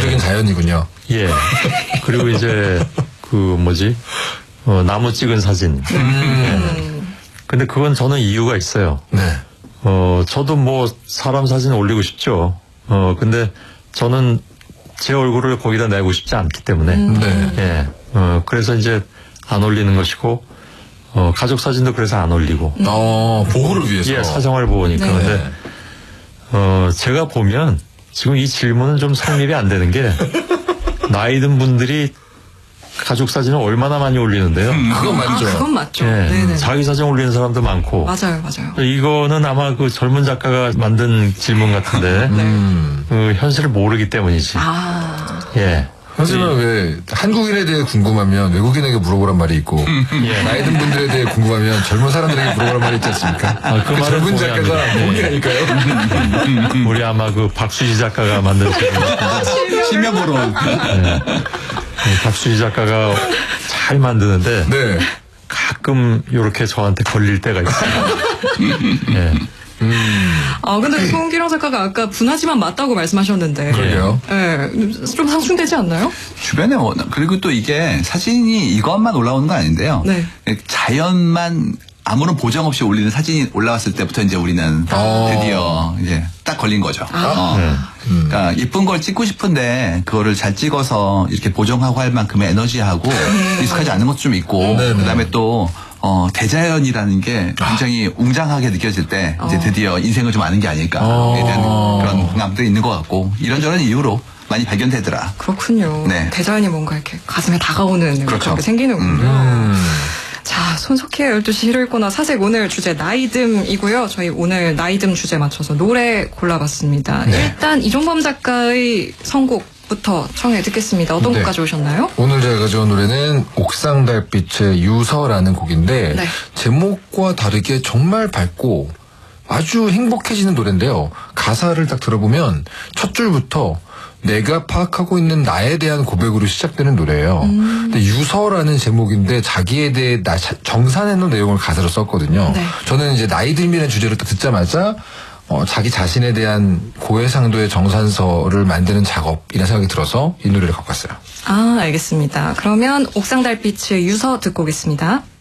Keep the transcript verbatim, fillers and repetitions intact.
이상적인 자연이군요. 예. 그리고 이제 그 뭐지 어, 나무 찍은 사진. 음. 예. 근데 그건 저는 이유가 있어요. 네. 어 저도 뭐 사람 사진 올리고 싶죠. 어 근데 저는 제 얼굴을 거기다 내고 싶지 않기 때문에. 음. 네. 예. 어 그래서 이제 안 올리는 것이고. 어 가족 사진도 그래서 안 올리고. 음. 어 보호를 위해서. 예, 사정을 보니까. 네. 근데 어 제가 보면 지금 이 질문은 좀 성립이 안 되는 게 나이 든 분들이 가족 사진을 얼마나 많이 올리는데요. 음, 그건 맞죠. 아, 그건 맞죠. 예, 네네. 자기 사진 올리는 사람도 많고. 맞아요, 맞아요. 이거는 아마 그 젊은 작가가 만든 질문 같은데 음. 그 현실을 모르기 때문이지. 아. 예. 하지만 왜 한국인에 대해 궁금하면 외국인에게 물어보란 말이 있고 예. 나이 든 분들에 대해 궁금하면 젊은 사람들에게 물어보란 말이 있지 않습니까? 아, 그 그 말은 젊은 작가가 동의합니다. 본이라니까요. 우리 아마 그 박수지 작가가 만든 질문. 실명으로. 네. 박수지 작가가 잘 만드는데 네. 가끔 이렇게 저한테 걸릴 때가 있어요. 예. 음. 아, 근데 송기령 작가가 아까 분하지만 맞다고 말씀하셨는데. 그러게요. 예. 좀 상충되지 않나요? 주변에 워낙, 그리고 또 이게 사진이 이것만 올라오는 건 아닌데요. 네. 자연만 아무런 보장 없이 올리는 사진이 올라왔을 때부터 이제 우리는 아. 드디어 이제 딱 걸린 거죠. 아. 어. 네. 음. 그러니까 예쁜 걸 찍고 싶은데 그거를 잘 찍어서 이렇게 보정하고 할 만큼의 에너지하고 익숙하지 않은 것도 좀 있고 네네. 그다음에 또 어, 대자연이라는 게 굉장히 웅장하게 느껴질 때 이제 드디어 인생을 좀 아는 게 아닐까에 대한 그런 감도 있는 것 같고 이런저런 이유로 많이 발견되더라. 그렇군요. 네. 대자연이 뭔가 이렇게 가슴에 다가오는 그렇죠. 그렇게 생기는군요. 음. 자, 손석희의 열두 시 일요일 코너 사색 오늘 주제 나이듦이고요. 저희 오늘 나이듦 주제 맞춰서 노래 골라봤습니다. 네. 일단 이종범 작가의 선곡부터 청해 듣겠습니다. 어떤 네. 곡 가져오셨나요? 오늘 제가 가져온 노래는 옥상 달빛의 유서라는 곡인데 네. 제목과 다르게 정말 밝고 아주 행복해지는 노래인데요. 가사를 딱 들어보면 첫 줄부터 내가 파악하고 있는 나에 대한 고백으로 시작되는 노래예요. 음. 근데 유서라는 제목인데 자기에 대해 나 정산해놓은 내용을 가사로 썼거든요. 네. 저는 이제 나이듦이라는 주제를 딱 듣자마자 어, 자기 자신에 대한 고해상도의 정산서를 만드는 작업이라는 생각이 들어서 이 노래를 갖고 왔어요. 아, 알겠습니다. 그러면 옥상 달빛의 유서 듣고 오겠습니다.